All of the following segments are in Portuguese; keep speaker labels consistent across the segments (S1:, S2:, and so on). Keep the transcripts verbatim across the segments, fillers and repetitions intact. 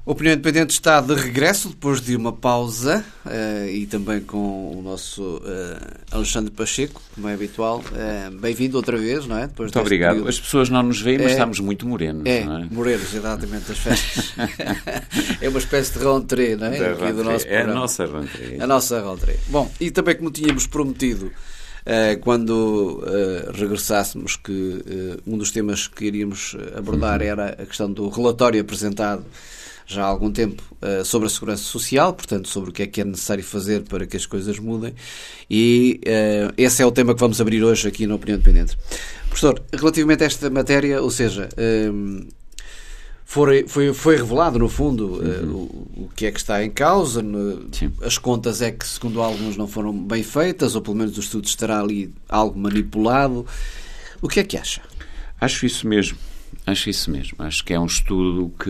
S1: A Opinião Independente está de regresso depois de uma pausa uh, e também com o nosso uh, Alexandre Pacheco, como é habitual. Uh, bem-vindo outra vez, não é? Depois
S2: muito obrigado.
S1: Período.
S2: As pessoas não nos veem, mas
S1: é,
S2: estamos muito morenos,
S1: é,
S2: não é?
S1: morenos, exatamente, das festas. É uma espécie de rentrée, não é? Aqui do nosso
S2: é a nossa rentrée.
S1: A nossa rentrée. Bom, e também como tínhamos prometido, uh, quando uh, regressássemos, que uh, um dos temas que iríamos abordar uhum. era a questão do relatório apresentado já há algum tempo uh, sobre a segurança social, portanto, sobre o que é que é necessário fazer para que as coisas mudem, e uh, esse é o tema que vamos abrir hoje aqui na Opinião Independente. Professor, relativamente a esta matéria, ou seja, um, foi, foi, foi revelado, no fundo, uh, uhum. o, o que é que está em causa, no, as contas é que, segundo alguns, não foram bem feitas, ou pelo menos o estudo estará ali algo manipulado. O que é que acha?
S2: Acho isso mesmo, acho isso mesmo. Acho que é um estudo que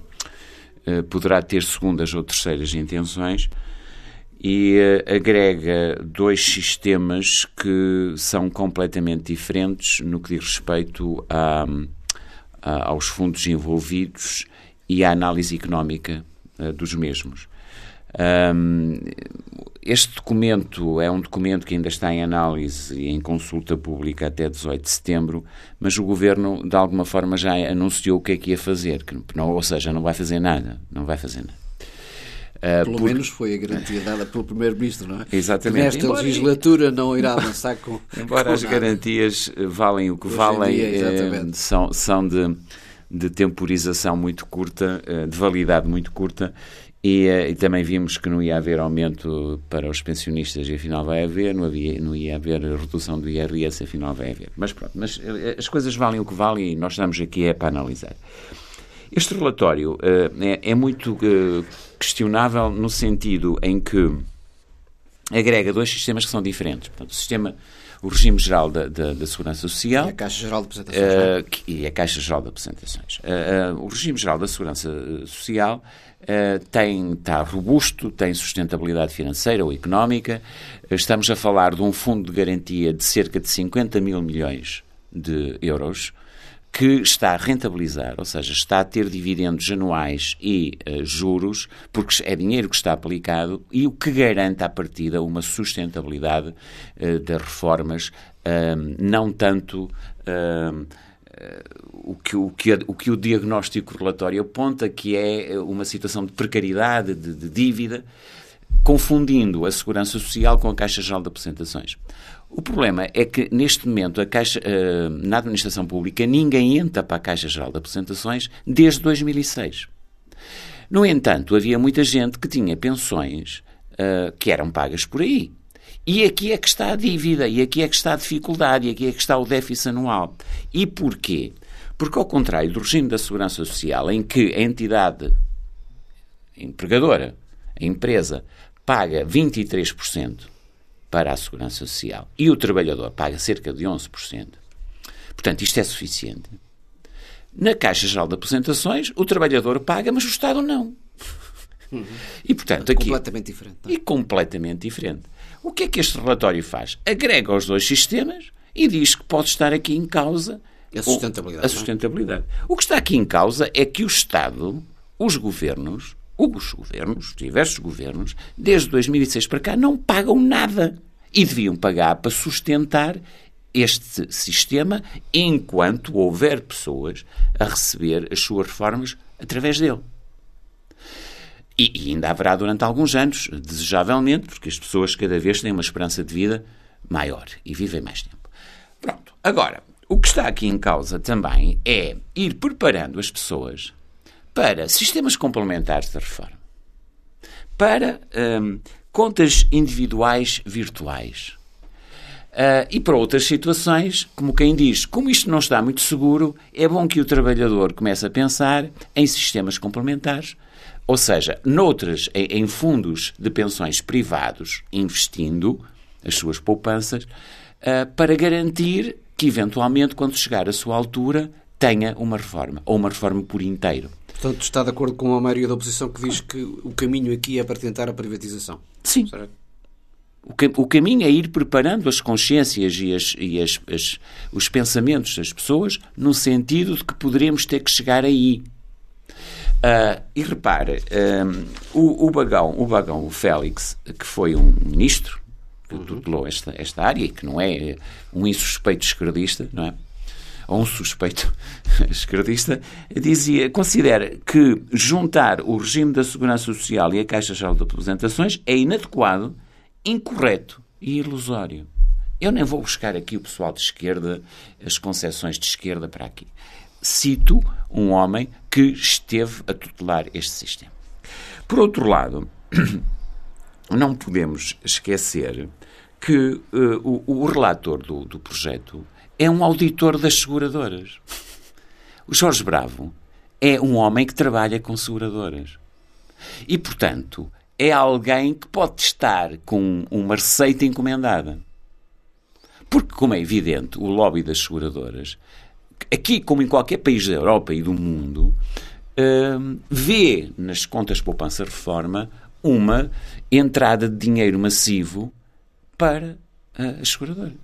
S2: poderá ter segundas ou terceiras intenções e uh, agrega dois sistemas que são completamente diferentes no que diz respeito a, a, aos fundos envolvidos e à análise económica uh, dos mesmos. Um, este documento é um documento que ainda está em análise e em consulta pública até dezoito de setembro, mas o Governo, de alguma forma, já anunciou o que é que ia fazer, que não, ou seja, não vai fazer nada, não vai fazer nada.
S1: Uh, Pelo porque... menos foi a garantia dada pelo Primeiro-Ministro, não é?
S2: Exatamente.
S1: Que nesta embora... legislatura não irá avançar com...
S2: Embora
S1: com
S2: as
S1: nada.
S2: Garantias valem o que
S1: Hoje
S2: valem,
S1: dia,
S2: eh, são, são de, de temporização muito curta, eh, de validade muito curta, E, e também vimos que não ia haver aumento para os pensionistas e afinal vai haver, não, havia, não ia haver redução do I R S, afinal vai haver. Mas pronto, mas as coisas valem o que valem e nós estamos aqui é para analisar. Este relatório uh, é, é muito uh, questionável no sentido em que agrega dois sistemas que são diferentes. Portanto, o sistema, o regime geral da, da, da Segurança Social...
S1: E a Caixa Geral de Apresentações. Uh,
S2: que, e a Caixa Geral de Apresentações. Uh, uh, o regime geral da Segurança Social... Uh, tem, está robusto, tem sustentabilidade financeira ou económica. Uh, estamos a falar de um fundo de garantia de cerca de cinquenta mil milhões de euros que está a rentabilizar, ou seja, está a ter dividendos anuais e uh, juros, porque é dinheiro que está aplicado e o que garante à partida uma sustentabilidade uh, das reformas, uh, não tanto... Uh, O que o, que, o que o diagnóstico relatório aponta que é uma situação de precariedade, de, de dívida, confundindo a Segurança Social com a Caixa Geral de Apresentações. O problema é que, neste momento, a Caixa, na administração pública, ninguém entra para a Caixa Geral de Apresentações desde dois mil e seis. No entanto, havia muita gente que tinha pensões uh, que eram pagas por aí. E aqui é que está a dívida, e aqui é que está a dificuldade, e aqui é que está o déficit anual. E porquê? Porque, ao contrário do regime da Segurança Social, em que a entidade empregadora, a empresa, paga vinte e três por cento para a Segurança Social e o trabalhador paga cerca de onze por cento, portanto, isto é suficiente. Na Caixa Geral de Apresentações, o trabalhador paga, mas o Estado não.
S1: Uhum.
S2: E, portanto, aqui...
S1: Completamente diferente. Não é?
S2: E completamente diferente. O que é que este relatório faz? Agrega os dois sistemas e diz que pode estar aqui em causa
S1: a sustentabilidade.
S2: A sustentabilidade. O que está aqui em causa é que o Estado, os governos, os governos, diversos governos, desde dois mil e seis para cá, não pagam nada. E deviam pagar para sustentar este sistema enquanto houver pessoas a receber as suas reformas através dele. E, e ainda haverá durante alguns anos, desejavelmente, porque as pessoas cada vez têm uma esperança de vida maior e vivem mais tempo. Pronto. Agora, o que está aqui em causa também é ir preparando as pessoas para sistemas complementares de reforma, para hum, contas individuais virtuais uh, e para outras situações, como quem diz, como isto não está muito seguro, é bom que o trabalhador comece a pensar em sistemas complementares. Ou seja, noutras, em fundos de pensões privados, investindo as suas poupanças, uh, para garantir que, eventualmente, quando chegar a sua altura, tenha uma reforma, ou uma reforma por inteiro.
S1: Portanto, está de acordo com a maioria da oposição que diz que o caminho aqui é para tentar a privatização?
S2: Sim.
S1: Será?
S2: O, que, o caminho é ir preparando as consciências e, as, e as, as, os pensamentos das pessoas no sentido de que poderemos ter que chegar aí. Uh, e repare, um, o, o Bagão, o Bagão, o Félix, que foi um ministro que tutelou esta, esta área e que não é um insuspeito esquerdista, não é? Ou um suspeito esquerdista, dizia, considera que juntar o regime da Segurança Social e a Caixa Geral de Aposentações é inadequado, incorreto e ilusório. Eu nem vou buscar aqui o pessoal de esquerda, as concessões de esquerda para aqui. Cito um homem que esteve a tutelar este sistema. Por outro lado, não podemos esquecer que uh, o, o relator do, do projeto é um auditor das seguradoras. O Jorge Bravo é um homem que trabalha com seguradoras. E, portanto, é alguém que pode estar com uma receita encomendada. Porque, como é evidente, o lobby das seguradoras, aqui como em qualquer país da Europa e do mundo, uh, vê nas contas poupança-reforma uma entrada de dinheiro massivo para uh, as seguradoras.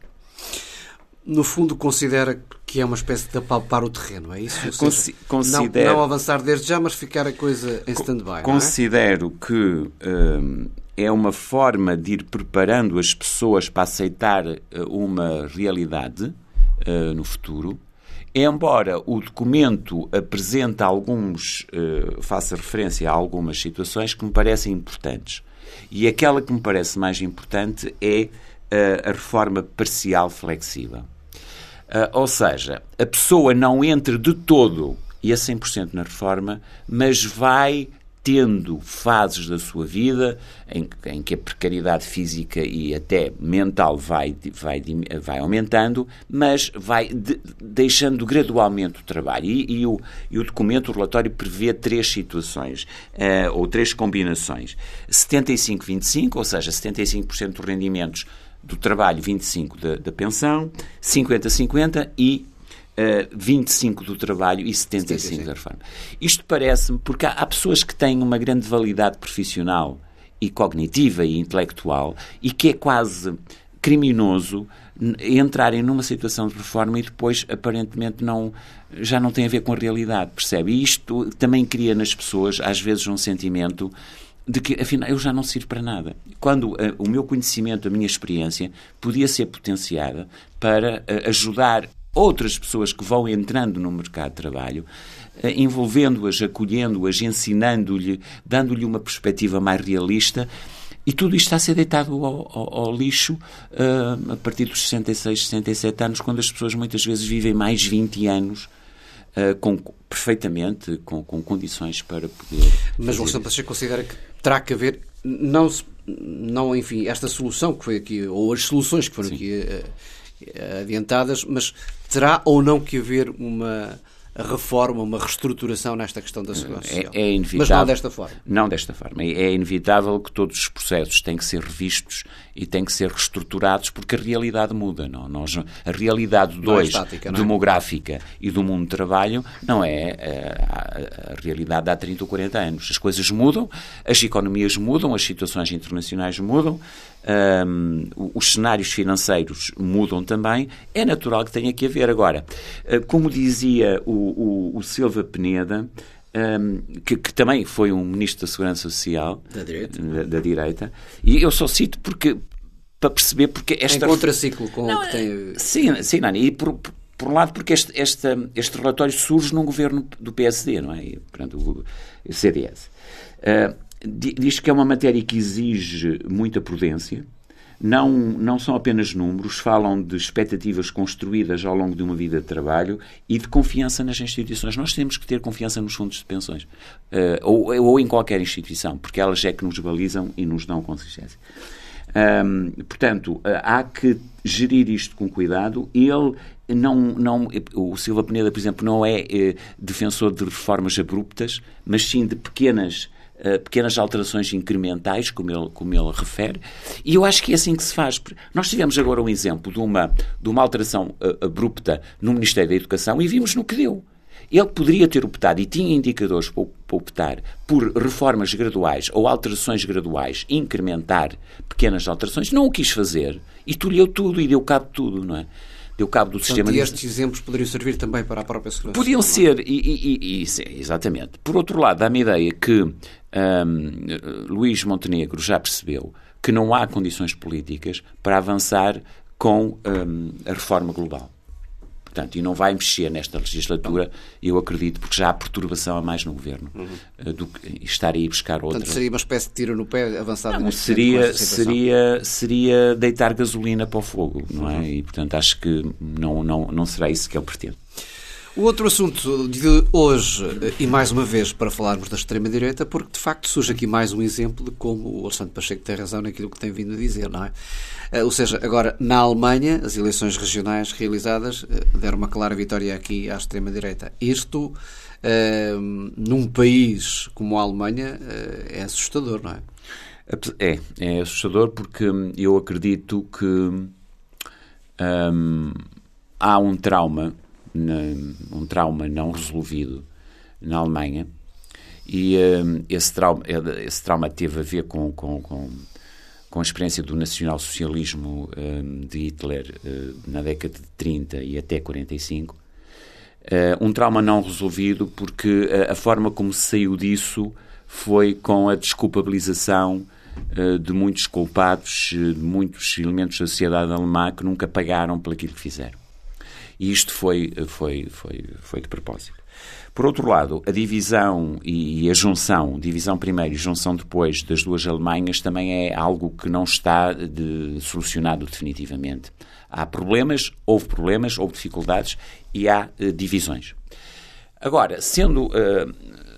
S1: No fundo, considera que é uma espécie de apalpar o terreno, é isso?
S2: Consi- considero,
S1: não, não avançar desde já, mas ficar a coisa em stand-by,
S2: Considero não é? que um, é uma forma de ir preparando as pessoas para aceitar uma realidade uh, no futuro, embora o documento apresente alguns, uh, faça referência a algumas situações que me parecem importantes. E aquela que me parece mais importante é uh, a reforma parcial flexível. Uh, ou seja, a pessoa não entra de todo e a cem por cento na reforma, mas vai tendo fases da sua vida em, em que a precariedade física e até mental vai, vai, vai aumentando, mas vai de, deixando gradualmente o trabalho. E, e, o, e o documento, o relatório, prevê três situações, uh, ou três combinações. setenta e cinco vinte e cinco, ou seja, setenta e cinco por cento dos rendimentos do trabalho, vinte e cinco por cento da, da pensão, cinquenta a cinquenta e uh, vinte e cinco por cento do trabalho e setenta e cinco por cento da reforma. Isto parece-me, porque há, há pessoas que têm uma grande validade profissional e cognitiva e intelectual e que é quase criminoso entrarem numa situação de reforma e depois, aparentemente, não, já não tem a ver com a realidade, percebe? E isto também cria nas pessoas, às vezes, um sentimento de que, afinal, eu já não sirvo para nada. Quando uh, o meu conhecimento, a minha experiência, podia ser potenciada para uh, ajudar outras pessoas que vão entrando no mercado de trabalho, uh, envolvendo-as, acolhendo-as, ensinando-lhe, dando-lhe uma perspectiva mais realista, e tudo isto está a ser deitado ao, ao, ao lixo uh, a partir dos sessenta e seis, sessenta e sete anos, quando as pessoas muitas vezes vivem mais vinte anos uh, com, perfeitamente, com, com condições para poder...
S1: Mas o Alexandre Pacheco considera que terá que haver, não, não, enfim, esta solução que foi aqui, ou as soluções que foram Sim. aqui uh, adiantadas, mas terá ou não que haver uma reforma, uma reestruturação nesta questão da segurança social?
S2: É, é inevitável.
S1: Mas não desta forma.
S2: Não desta forma. É inevitável que todos os processos têm que ser revistos e têm que ser reestruturados porque a realidade muda. Não? Nós, a realidade dois, é estática, demográfica é? e do mundo do trabalho não é a, a, a realidade de há trinta ou quarenta anos. As coisas mudam, as economias mudam, as situações internacionais mudam, um, os cenários financeiros mudam também. É natural que tenha que haver. Agora, como dizia o O, o Silva Peneda, um, que, que também foi um ministro da Segurança Social
S1: da direita,
S2: da, da direita, e eu só cito porque para perceber porque esta...
S1: Em contraciclo com
S2: não,
S1: o que tem...
S2: Sim, sim, Nani, e por, por, por um lado porque este, este, este relatório surge num governo do P S D, não é? E, portanto, o C D S. Uh, diz que é uma matéria que exige muita prudência. Não, não são apenas números, falam de expectativas construídas ao longo de uma vida de trabalho e de confiança nas instituições. Nós temos que ter confiança nos fundos de pensões, uh, ou, ou em qualquer instituição, porque elas é que nos balizam e nos dão consistência. Um, portanto, uh, há que gerir isto com cuidado. Ele não, não, o Silva Peneda, por exemplo, não é uh, defensor de reformas abruptas, mas sim de pequenas Uh, pequenas alterações incrementais, como ele, como ele refere, e eu acho que é assim que se faz. Nós tivemos agora um exemplo de uma, de uma alteração uh, abrupta no Ministério da Educação e vimos no que deu. Ele poderia ter optado, e tinha indicadores para, para optar, por reformas graduais ou alterações graduais, incrementar pequenas alterações, não o quis fazer, e tolheu tudo e deu cabo de tudo, não é? deu cabo do
S1: Portanto,
S2: sistema...
S1: E estes exemplos poderiam servir também para a própria segurança?
S2: Podiam ser, e, e, e, e, exatamente. Por outro lado, dá-me a ideia que um, Luís Montenegro já percebeu que não há condições políticas para avançar com um, a reforma global. Portanto, e não vai mexer nesta legislatura, eu acredito, porque já há perturbação a mais no governo, uhum. do que estar aí buscar outra.
S1: Portanto, seria uma espécie de tiro no pé avançado.
S2: Não, seria, seria, seria deitar gasolina para o fogo, não é? Uhum. E, portanto, acho que não, não, não será isso que ele pretende.
S1: O outro assunto de hoje, e mais uma vez para falarmos da extrema-direita, porque de facto surge aqui mais um exemplo de como o Alexandre Pacheco tem razão naquilo que tem vindo a dizer, não é? Ou seja, agora na Alemanha, as eleições regionais realizadas deram uma clara vitória aqui à extrema-direita. Isto, uh, num país como a Alemanha, uh, é assustador, não é?
S2: É, é assustador porque eu acredito que um, há um trauma um trauma não resolvido na Alemanha e um, esse, trauma, esse trauma teve a ver com, com, com, com a experiência do nacionalsocialismo um, de Hitler uh, na década de trinta e até quarenta e cinco. Uh, um trauma não resolvido porque a, a forma como se saiu disso foi com a desculpabilização uh, de muitos culpados, de muitos elementos da sociedade alemã que nunca pagaram por aquilo que fizeram. E isto foi, foi, foi, foi de propósito. Por outro lado, a divisão e a junção, divisão primeiro e junção depois das duas Alemanhas também é algo que não está de, solucionado definitivamente. Há problemas, houve problemas, houve dificuldades e há uh, divisões. Agora, sendo uh,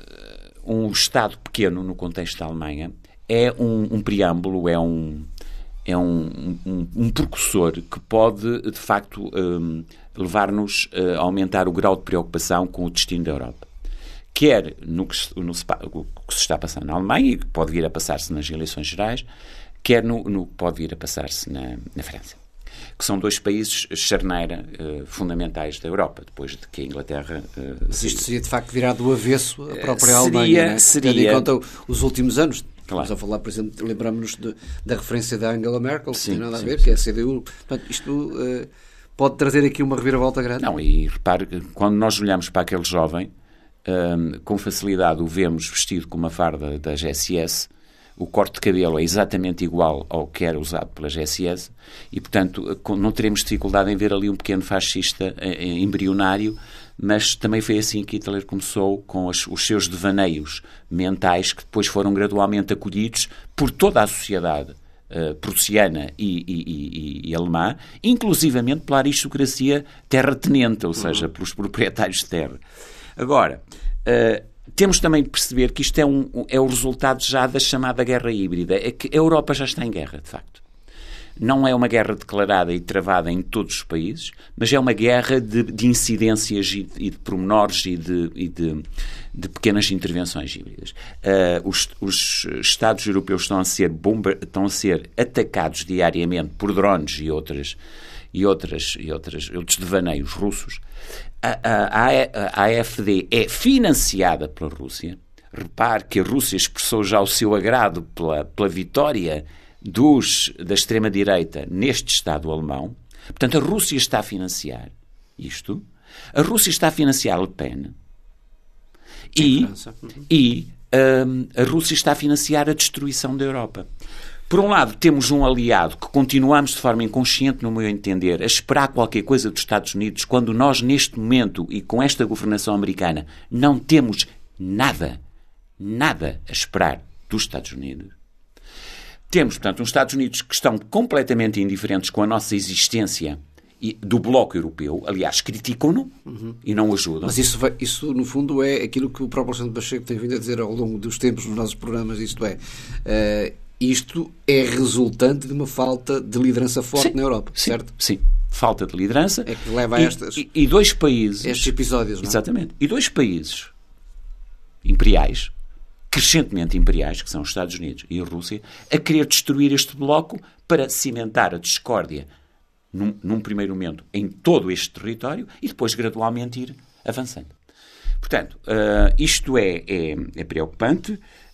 S2: um Estado pequeno no contexto da Alemanha, é um, um preâmbulo, é um... é um, um, um precursor que pode, de facto, um, levar-nos a aumentar o grau de preocupação com o destino da Europa. Quer no que, no, no que se está a passar na Alemanha, e que pode vir a passar-se nas eleições gerais, quer no, no que pode vir a passar-se na, na França. Que são dois países charneira uh, fundamentais da Europa, depois de que a Inglaterra... Uh,
S1: Mas isto seria, de facto, virar do avesso a própria
S2: uh, seria,
S1: Alemanha, né?
S2: Seria...
S1: Tendo em conta os últimos anos.
S2: Claro.
S1: Estamos a falar, por exemplo, lembramos-nos de, da referência da Angela Merkel,
S2: sim,
S1: que tem nada
S2: sim,
S1: a ver,
S2: sim.
S1: que é a C D U. Portanto, isto uh, pode trazer aqui uma reviravolta grande.
S2: Não, e repare, quando nós olhamos para aquele jovem, um, com facilidade o vemos vestido com uma farda da G S S, o corte de cabelo é exatamente igual ao que era usado pela G S S e, portanto, não teremos dificuldade em ver ali um pequeno fascista embrionário, mas também foi assim que Hitler começou com as, os seus devaneios mentais que depois foram gradualmente acolhidos por toda a sociedade uh, prussiana e, e, e, e alemã, inclusivamente pela aristocracia terratenente, ou seja, uhum. pelos proprietários de terra. Agora, uh, temos também de perceber que isto é, um, é o resultado já da chamada guerra híbrida, é que a Europa já está em guerra, de facto. Não é uma guerra declarada e travada em todos os países, mas é uma guerra de, de incidências e de, e de pormenores e, de, e de, de pequenas intervenções híbridas. Uh, os, os Estados europeus estão a, ser bomba, estão a ser atacados diariamente por drones e, outras, e, outras, e outras, outros devaneios russos. A, a, a, a AfD é financiada pela Rússia. Repare que a Rússia expressou já o seu agrado pela, pela vitória Dos, da extrema-direita neste Estado alemão. Portanto, a Rússia está a financiar isto. A Rússia está a financiar Le Pen. E, e um, a Rússia está a financiar a destruição da Europa. Por um lado, temos um aliado que continuamos de forma inconsciente, no meu entender, a esperar qualquer coisa dos Estados Unidos, quando nós, neste momento, e com esta governação americana, não temos nada, nada a esperar dos Estados Unidos. Temos, portanto, uns Estados Unidos que estão completamente indiferentes com a nossa existência e, do Bloco Europeu. Aliás, criticam-no uhum. e não ajudam.
S1: Mas isso, vai, isso, no fundo, é aquilo que o próprio Alexandre Pacheco tem vindo a dizer ao longo dos tempos nos nossos programas. Isto é, uh, isto é resultante de uma falta de liderança forte
S2: sim,
S1: na Europa,
S2: sim,
S1: certo?
S2: Sim, falta de liderança.
S1: É que leva a estas,
S2: e, e dois países...
S1: estes episódios, não é?
S2: Exatamente. E dois países imperiais, crescentemente imperiais, que são os Estados Unidos e a Rússia, a querer destruir este bloco para cimentar a discórdia num, num primeiro momento em todo este território e depois gradualmente ir avançando. Portanto, uh, isto é, é, é preocupante.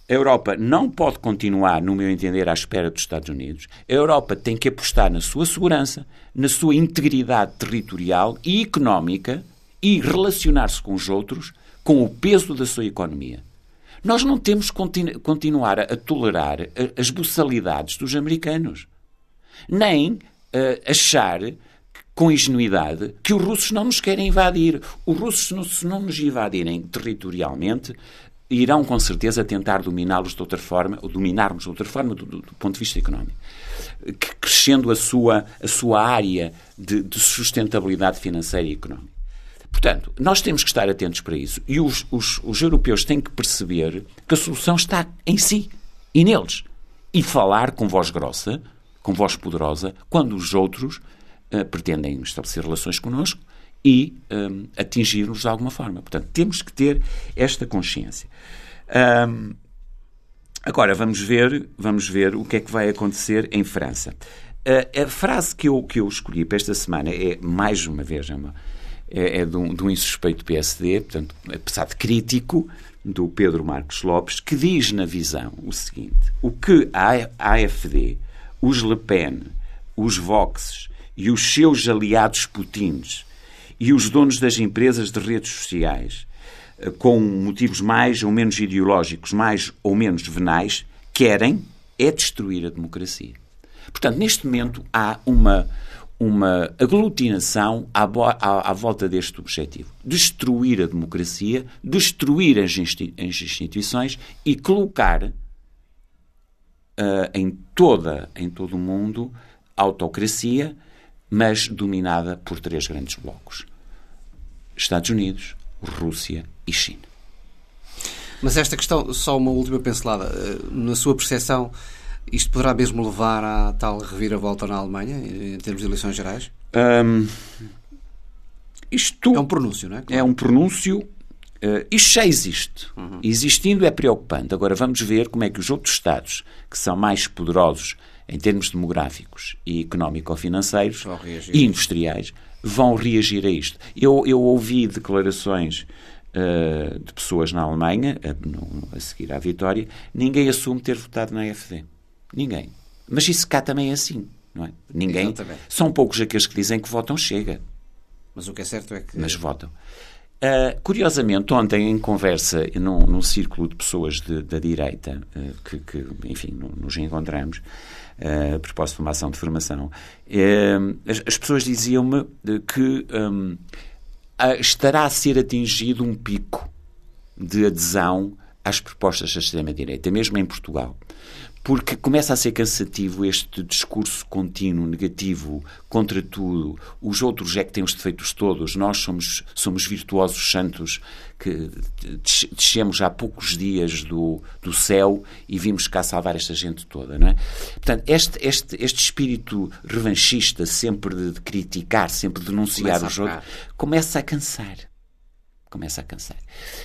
S2: A Europa não pode continuar, no meu entender, à espera dos Estados Unidos. A Europa tem que apostar na sua segurança, na sua integridade territorial e económica e relacionar-se com os outros com o peso da sua economia. Nós não temos que continu- continuar a, a tolerar a, as boçalidades dos americanos. Nem uh, achar, com ingenuidade, que os russos não nos querem invadir. Os russos, se não, se não nos invadirem territorialmente, irão com certeza tentar dominá-los de outra forma, ou dominar-nos de outra forma, do, do, do ponto de vista económico. Crescendo a sua, a sua área de, de sustentabilidade financeira e económica. Portanto, nós temos que estar atentos para isso. E os, os, os europeus têm que perceber que a solução está em si e neles. E falar com voz grossa, com voz poderosa, quando os outros uh, pretendem estabelecer relações connosco e um, atingir-nos de alguma forma. Portanto, temos que ter esta consciência. Um, agora, vamos ver, vamos ver o que é que vai acontecer em França. Uh, a frase que eu, que eu escolhi para esta semana é, mais uma vez, é uma... é, é de, um, de um insuspeito P S D, portanto, apesar de crítico, do Pedro Marcos Lopes, que diz na visão o seguinte: o que a AfD, os Le Pen, os Vox e os seus aliados putins e os donos das empresas de redes sociais, com motivos mais ou menos ideológicos, mais ou menos venais, querem é destruir a democracia. Portanto, neste momento há uma... uma aglutinação à, à, à volta deste objetivo. Destruir a democracia, destruir as, institui- as instituições e colocar uh, em, toda, em todo o mundo autocracia, mas dominada por três grandes blocos: Estados Unidos, Rússia e China.
S1: Mas esta questão, só uma última pincelada, na sua percepção, isto poderá mesmo levar à tal reviravolta na Alemanha, em termos de eleições gerais?
S2: Um, isto
S1: é um pronúncio, não é? Claro.
S2: É um pronúncio. Uh, isto já existe. Uhum. Existindo é preocupante. Agora vamos ver como é que os outros Estados, que são mais poderosos em termos demográficos e económico-financeiros e industriais, vão reagir a isto. Eu, eu ouvi declarações uh, de pessoas na Alemanha, a, a seguir à vitória, ninguém assume ter votado na AfD. Ninguém. Mas isso cá também é assim, não é? Ninguém. Exatamente. São poucos aqueles que dizem que votam Chega.
S1: Mas o que é certo é que...
S2: Mas votam. Uh, curiosamente, ontem, em conversa num, num círculo de pessoas de, da direita, uh, que, que, enfim, nos encontramos, uh, a propósito de uma ação de formação, uh, as, as pessoas diziam-me que um, uh, estará a ser atingido um pico de adesão às propostas da extrema-direita, mesmo em Portugal. Porque começa a ser cansativo este discurso contínuo, negativo, contra tudo. Os outros é que têm os defeitos todos. Nós somos, somos virtuosos santos que descemos há poucos dias do, do céu e vimos cá salvar esta gente toda, não é? Portanto, este, este, este espírito revanchista, sempre de, de criticar, sempre de denunciar os outros, começa a cansar. Começa a cansar.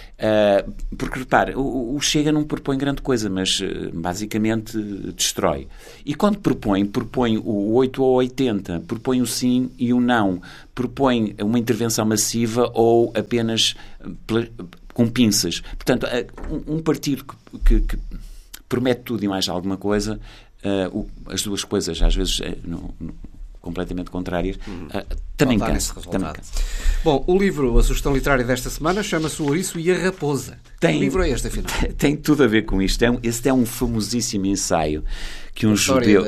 S2: Uh, porque, repare, o, o Chega não propõe grande coisa, mas uh, basicamente uh, destrói. E quando propõe, propõe o oito ou oitenta, propõe o sim e o não, propõe uma intervenção massiva ou apenas uh, com pinças. Portanto, uh, um, um partido que, que, que promete tudo e mais alguma coisa, uh, o, as duas coisas às vezes uh, não, não, completamente contrárias, uhum. uh, também, cansa, também cansa.
S1: Bom, o livro, a sugestão literária desta semana, chama-se O Ouriço e a Raposa.
S2: Tem,
S1: que livro é este, afinal?
S2: Tem, tem tudo a ver com isto. É um, este é um famosíssimo ensaio que um judeu,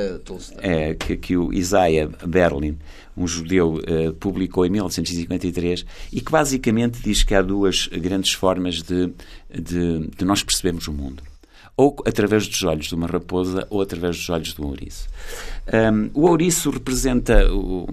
S2: é, que, que o Isaiah Berlin, um judeu, uh, publicou em mil novecentos e cinquenta e três e que basicamente diz que há duas grandes formas de, de, de nós percebermos o mundo. Ou através dos olhos de uma raposa ou através dos olhos de um ouriço. Um, o ouriço representa o,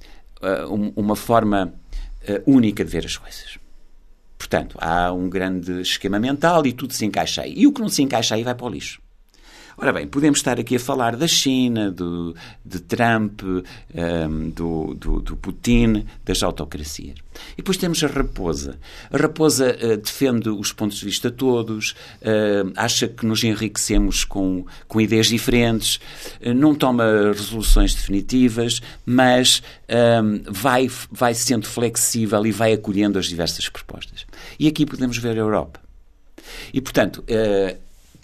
S2: um, uma forma uh, única de ver as coisas. Portanto, há um grande esquema mental e tudo se encaixa aí. E o que não se encaixa aí vai para o lixo. Ora bem, podemos estar aqui a falar da China, do, de Trump, um, do, do, do Putin, das autocracias. E depois temos a raposa. A raposa uh, defende os pontos de vista todos, uh, acha que nos enriquecemos com, com ideias diferentes, uh, não toma resoluções definitivas, mas um, vai, vai sendo flexível e vai acolhendo as diversas propostas. E aqui podemos ver a Europa. E, portanto... Uh,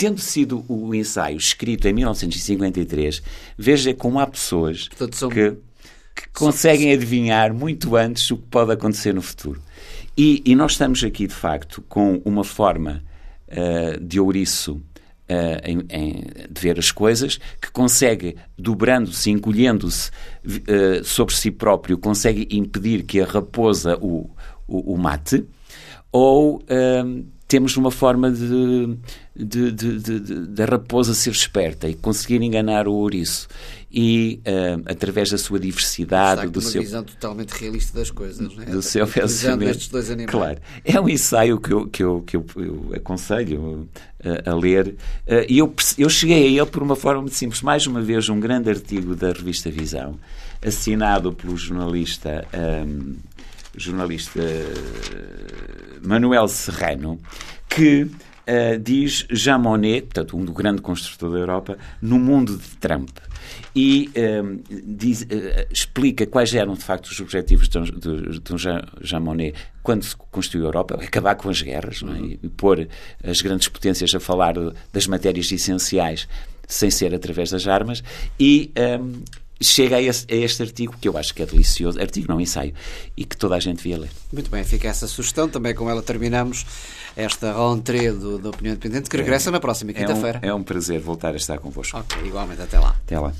S2: tendo sido o ensaio escrito em mil novecentos e cinquenta e três, veja como há pessoas
S1: Portanto, são...
S2: que, que conseguem são... adivinhar muito antes o que pode acontecer no futuro. E, e nós estamos aqui, de facto, com uma forma uh, de ouriço uh, em, em, de ver as coisas, que consegue, dobrando-se, encolhendo-se uh, sobre si próprio, consegue impedir que a raposa o, o, o mate, ou uh, temos uma forma de, de, de, de, de, de a raposa ser esperta e conseguir enganar o ouriço. E, uh, através da sua diversidade, do
S1: uma
S2: seu...
S1: visão totalmente realista das coisas, não é?
S2: Do seu pensamento.
S1: Estes dois animais.
S2: Claro. É um ensaio que eu, que eu, que eu, eu aconselho uh, a ler. Uh, e eu, eu cheguei a ele por uma forma muito simples. Mais uma vez, um grande artigo da revista Visão, assinado pelo jornalista... Um, jornalista Manuel Serrano, que uh, diz Jean Monnet, portanto, um do grande construtor da Europa, no mundo de Trump. E um, diz, uh, explica quais eram, de facto, os objetivos de, de, de Jean, Jean Monnet quando se construiu a Europa: acabar com as guerras, não é? E, e pôr as grandes potências a falar das matérias essenciais sem ser através das armas. E... Um, chega a este, a este artigo, que eu acho que é delicioso, artigo não, ensaio, e que toda a gente devia ler. Muito
S1: bem, fica essa sugestão, também com ela terminamos esta rentrée do, da Opinião Independente, que regressa é, na próxima quinta-feira.
S2: É um, é um prazer voltar a estar convosco.
S1: Ok, igualmente, até lá.
S2: Até lá.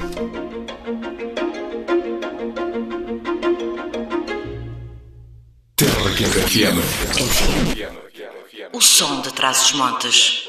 S3: O som de Trás-os-Montes.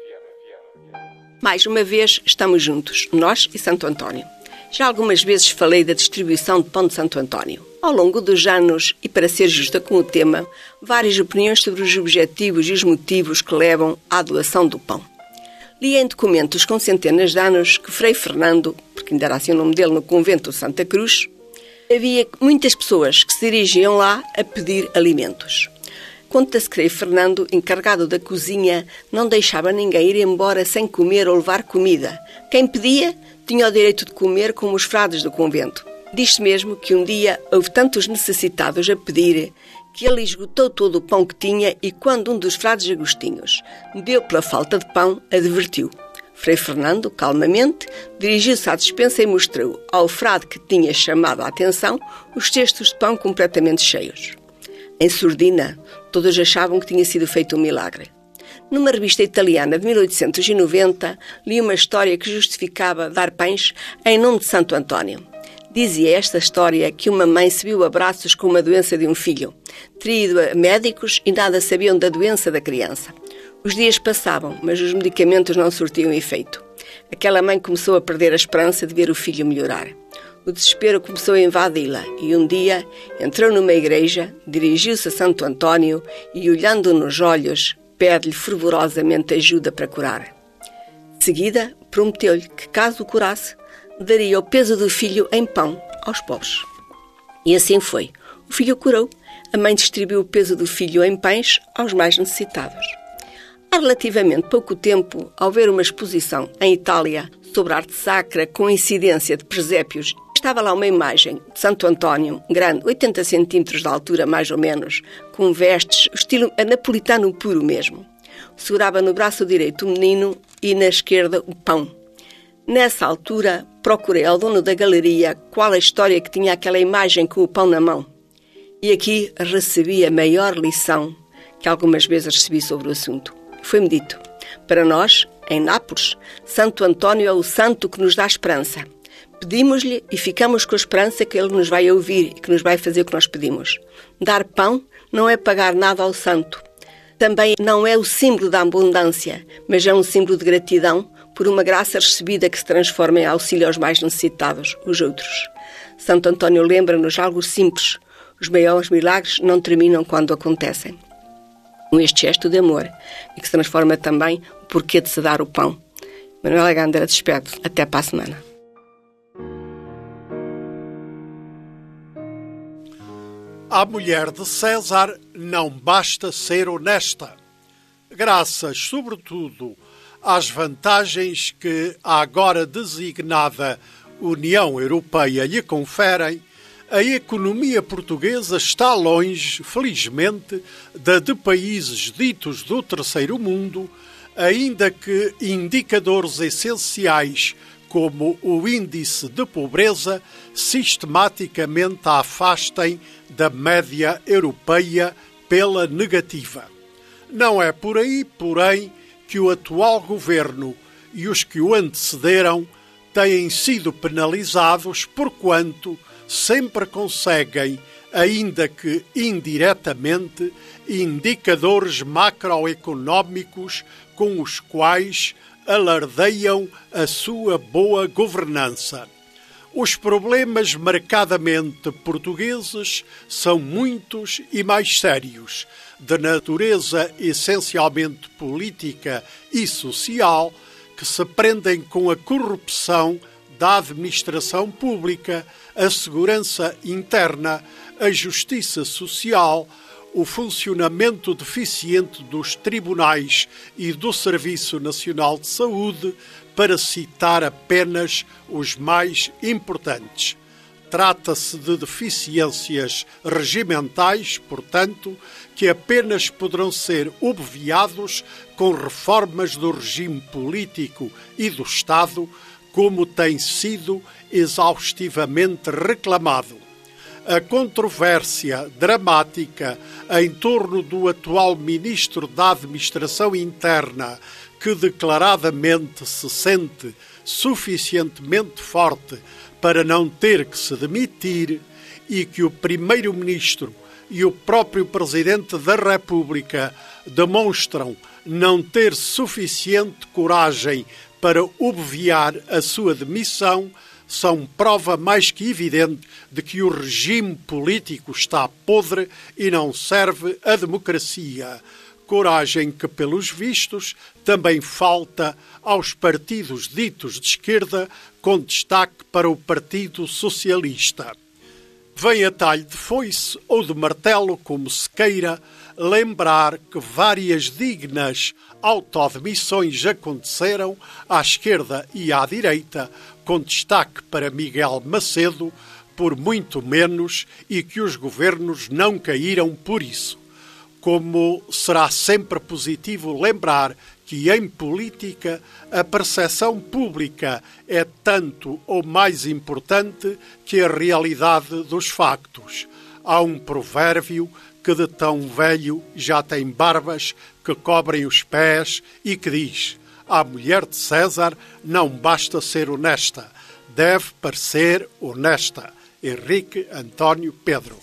S3: Mais uma vez estamos juntos, nós e Santo António. Já algumas vezes falei da distribuição de pão de Santo António. Ao longo dos anos, e para ser justa com o tema, várias opiniões sobre os objetivos e os motivos que levam à doação do pão. Li em documentos com centenas de anos que Frei Fernando, porque ainda era assim o nome dele no convento de Santa Cruz, havia muitas pessoas que se dirigiam lá a pedir alimentos. Conta-se que Frei Fernando, encarregado da cozinha, não deixava ninguém ir embora sem comer ou levar comida. Quem pedia tinha o direito de comer como os frades do convento. Diz-se mesmo que um dia houve tantos necessitados a pedir que ele esgotou todo o pão que tinha e quando um dos frades agostinhos deu pela falta de pão, advertiu. Frei Fernando, calmamente, dirigiu-se à despensa e mostrou ao frade que tinha chamado a atenção os cestos de pão completamente cheios. Em surdina, todos achavam que tinha sido feito um milagre. Numa revista italiana de mil oitocentos e noventa, li uma história que justificava dar pães em nome de Santo António. Dizia esta história que uma mãe se viu a braços com uma doença de um filho. Teria ido a médicos e nada sabiam da doença da criança. Os dias passavam, mas os medicamentos não surtiam efeito. Aquela mãe começou a perder a esperança de ver o filho melhorar. O desespero começou a invadi-la e um dia entrou numa igreja, dirigiu-se a Santo António e, olhando nos olhos, pede-lhe fervorosamente ajuda para curar. De seguida, prometeu-lhe que, caso o curasse, daria o peso do filho em pão aos pobres. E assim foi. O filho curou. A mãe distribuiu o peso do filho em pães aos mais necessitados. Há relativamente pouco tempo, ao ver uma exposição em Itália sobre arte sacra com incidência de presépios, estava lá uma imagem de Santo António, grande, oitenta centímetros de altura mais ou menos, com vestes, estilo napolitano puro mesmo. Segurava no braço direito o menino e na esquerda o pão. Nessa altura, procurei ao dono da galeria qual a história que tinha aquela imagem com o pão na mão. E aqui recebi a maior lição que algumas vezes recebi sobre o assunto. Foi-me dito: para nós, em Nápoles, Santo António é o santo que nos dá esperança. Pedimos-lhe e ficamos com a esperança que ele nos vai ouvir e que nos vai fazer o que nós pedimos. Dar pão não é pagar nada ao santo. Também não é o símbolo da abundância, mas é um símbolo de gratidão por uma graça recebida que se transforma em auxílio aos mais necessitados, os outros. Santo António lembra-nos algo simples: os maiores milagres não terminam quando acontecem. Com este gesto de amor, e que se transforma também o porquê de se dar o pão. Manuela Gandara, despede. Até para a semana.
S4: À mulher de César não basta ser honesta. Graças, sobretudo, às vantagens que a agora designada União Europeia lhe conferem, a economia portuguesa está longe, felizmente, da de países ditos do terceiro mundo, ainda que indicadores essenciais como o índice de pobreza sistematicamente a afastem da média europeia pela negativa. Não é por aí, porém, que o atual governo e os que o antecederam têm sido penalizados porquanto sempre conseguem, ainda que indiretamente, indicadores macroeconómicos com os quais alardeiam a sua boa governança. Os problemas marcadamente portugueses são muitos e mais sérios, de natureza essencialmente política e social, que se prendem com a corrupção da administração pública, a segurança interna, a justiça social, o funcionamento deficiente dos tribunais e do Serviço Nacional de Saúde, para citar apenas os mais importantes. Trata-se de deficiências regimentais, portanto, que apenas poderão ser obviados com reformas do regime político e do Estado, como tem sido exaustivamente reclamado. A controvérsia dramática em torno do atual Ministro da Administração Interna, que declaradamente se sente suficientemente forte para não ter que se demitir, e que o Primeiro-Ministro e o próprio Presidente da República demonstram não ter suficiente coragem para obviar a sua demissão, são prova mais que evidente de que o regime político está podre e não serve à democracia. Coragem que, pelos vistos, também falta aos partidos ditos de esquerda, com destaque para o Partido Socialista. Vem a talho de foice ou de martelo, como se queira, lembrar que várias dignas autodemissões aconteceram à esquerda e à direita, com destaque para Miguel Macedo, por muito menos, e que os governos não caíram por isso. Como será sempre positivo lembrar que, em política, a percepção pública é tanto ou mais importante que a realidade dos factos. Há um provérbio que de tão velho já tem barbas que cobrem os pés e que diz: à mulher de César não basta ser honesta, deve parecer honesta. Henrique António Pedro.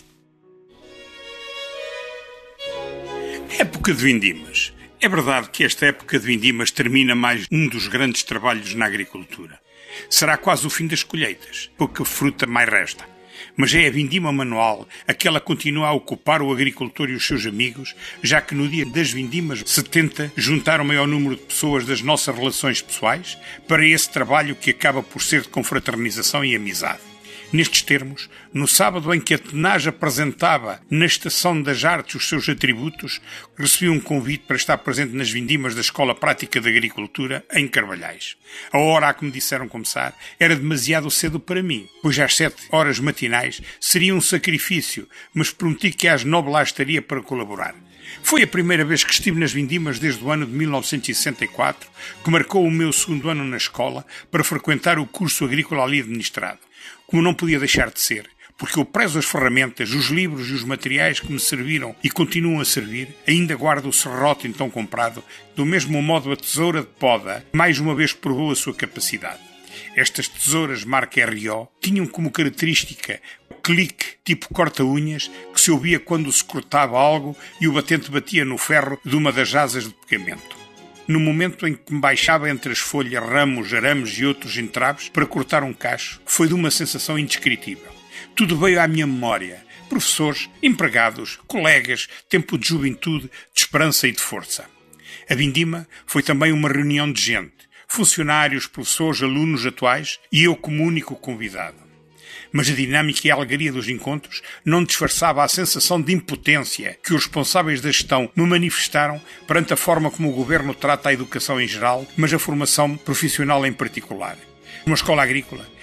S5: Época de vindimas. É verdade que esta época de vindimas termina mais um dos grandes trabalhos na agricultura. Será quase o fim das colheitas, pouca fruta mais resta. Mas é a vindima manual, aquela que continua a ocupar o agricultor e os seus amigos, já que no dia das vindimas se tenta juntar o maior número de pessoas das nossas relações pessoais para esse trabalho que acaba por ser de confraternização e amizade. Nestes termos, no sábado em que a Tenage apresentava na Estação das Artes os seus atributos, recebi um convite para estar presente nas vindimas da Escola Prática de Agricultura, em Carvalhais. A hora a que me disseram começar era demasiado cedo para mim, pois às sete horas matinais seria um sacrifício, mas prometi que às nove lá estaria para colaborar. Foi a primeira vez que estive nas vindimas desde o ano de mil novecentos e sessenta e quatro, que marcou o meu segundo ano na escola para frequentar o curso agrícola ali administrado. Como não podia deixar de ser, porque eu prezo as ferramentas, os livros e os materiais que me serviram e continuam a servir, ainda guardo o serrote então comprado, do mesmo modo a tesoura de poda mais uma vez provou a sua capacidade. Estas tesouras marca R O tinham como característica o clique tipo corta-unhas que se ouvia quando se cortava algo e o batente batia no ferro de uma das asas de pegamento. No momento em que me baixava entre as folhas, ramos, arames e outros entraves para cortar um cacho, foi de uma sensação indescritível. Tudo veio à minha memória. Professores, empregados, colegas, tempo de juventude, de esperança e de força. A vindima foi também uma reunião de gente, funcionários, professores, alunos atuais e eu como único convidado. Mas a dinâmica e a alegria dos encontros não disfarçava a sensação de impotência que os responsáveis da gestão me manifestaram perante a forma como o governo trata a educação em geral, mas a formação profissional em particular. Uma escola agrícola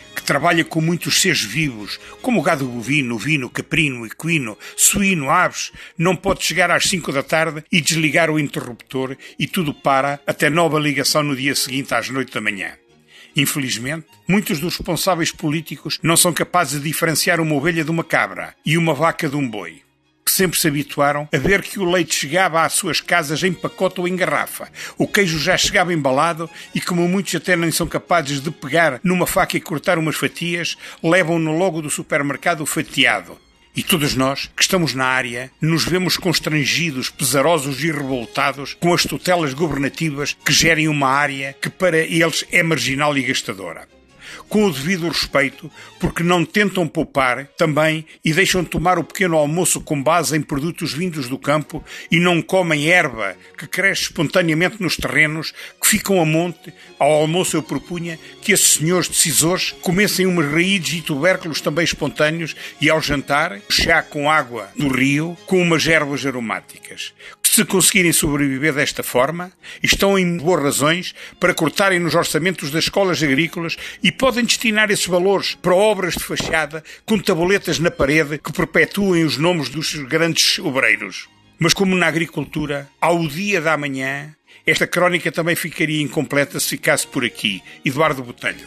S5: que trabalha com muitos seres vivos, como o gado bovino, ovino, caprino, equino, suíno, aves, não pode chegar às cinco da tarde e desligar o interruptor e tudo para até nova ligação no dia seguinte às oito da manhã. Infelizmente, muitos dos responsáveis políticos não são capazes de diferenciar uma ovelha de uma cabra e uma vaca de um boi, que sempre se habituaram a ver que o leite chegava às suas casas em pacote ou em garrafa, o queijo já chegava embalado e, como muitos até nem são capazes de pegar numa faca e cortar umas fatias, levam-no logo do supermercado fatiado. E todos nós, que estamos na área, nos vemos constrangidos, pesarosos e revoltados com as tutelas governativas que gerem uma área que para eles é marginal e gastadora. Com o devido respeito, porque não tentam poupar também e deixam de tomar o pequeno almoço com base em produtos vindos do campo e não comem erva que cresce espontaneamente nos terrenos que ficam a monte. Ao almoço eu propunha que esses senhores decisores comessem umas raízes e tubérculos também espontâneos e ao jantar, chá com água do rio com umas ervas aromáticas. Se conseguirem sobreviver desta forma, estão em boas razões para cortarem nos orçamentos das escolas agrícolas e podem destinar esses valores para obras de fachada com tabuletas na parede que perpetuem os nomes dos grandes obreiros. Mas como na agricultura, ao dia da manhã, esta crónica também ficaria incompleta se ficasse por aqui. Eduardo Botelho.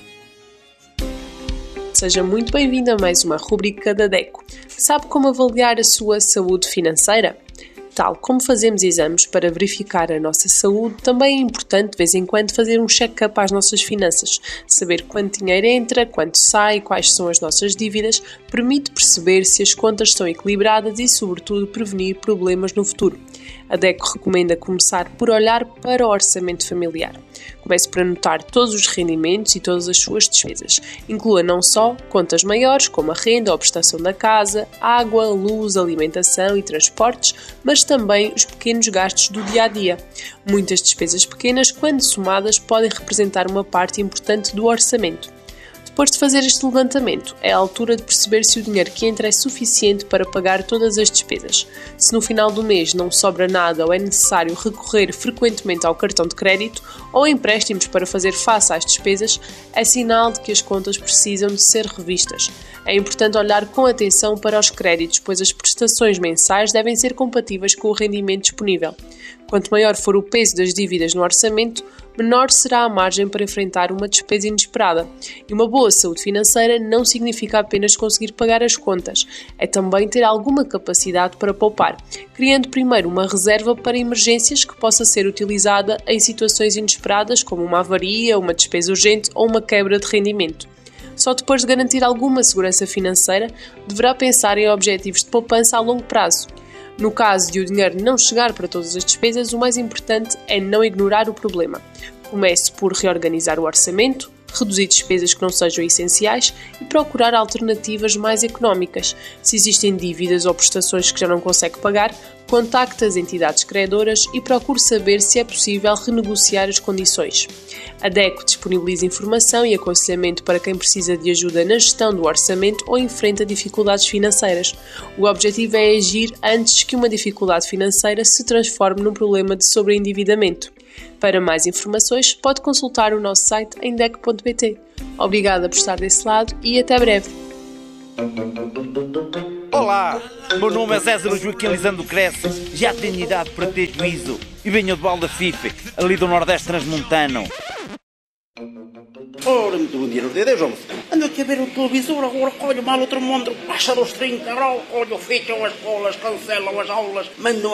S6: Seja muito bem-vindo a mais uma rubrica da DECO. Sabe como avaliar a sua saúde financeira? Tal como fazemos exames para verificar a nossa saúde, também é importante de vez em quando fazer um check-up às nossas finanças. Saber quanto dinheiro entra, quanto sai, quais são as nossas dívidas, permite perceber se as contas estão equilibradas e, sobretudo, prevenir problemas no futuro. A DECO recomenda começar por olhar para o orçamento familiar. Comece por anotar todos os rendimentos e todas as suas despesas. Inclua não só contas maiores, como a renda ou a prestação da casa, água, luz, alimentação e transportes, mas também os pequenos gastos do dia-a-dia. Muitas despesas pequenas, quando somadas, podem representar uma parte importante do orçamento. Depois de fazer este levantamento, é a altura de perceber se o dinheiro que entra é suficiente para pagar todas as despesas. Se no final do mês não sobra nada ou é necessário recorrer frequentemente ao cartão de crédito ou empréstimos para fazer face às despesas, é sinal de que as contas precisam de ser revistas. É importante olhar com atenção para os créditos, pois as prestações mensais devem ser compatíveis com o rendimento disponível. Quanto maior for o peso das dívidas no orçamento, menor será a margem para enfrentar uma despesa inesperada. E uma boa saúde financeira não significa apenas conseguir pagar as contas, é também ter alguma capacidade para poupar, criando primeiro uma reserva para emergências que possa ser utilizada em situações inesperadas como uma avaria, uma despesa urgente ou uma quebra de rendimento. Só depois de garantir alguma segurança financeira, deverá pensar em objetivos de poupança a longo prazo. No caso de o dinheiro não chegar para todas as despesas, o mais importante é não ignorar o problema. Comece por reorganizar o orçamento, reduzir despesas que não sejam essenciais e procurar alternativas mais económicas. Se existem dívidas ou prestações que já não consegue pagar, contacte as entidades credoras e procure saber se é possível renegociar as condições. A DECO disponibiliza informação e aconselhamento para quem precisa de ajuda na gestão do orçamento ou enfrenta dificuldades financeiras. O objetivo é agir antes que uma dificuldade financeira se transforme num problema de sobreendividamento. Para mais informações, pode consultar o nosso site em deco ponto pt. Obrigada por estar desse lado e até breve.
S7: Olá, meu nome é César Joaquim Lisandro Cresce, já tenho idade para ter juízo e venho de Baldafife, ali do Nordeste Transmontano.
S8: Ora, muito bom dia, Deus, homem. Ando aqui a ver o televisor, agora colho mal outro mundo, baixa dos trinta graus, colho, fecham as escolas, cancelam as aulas, mandam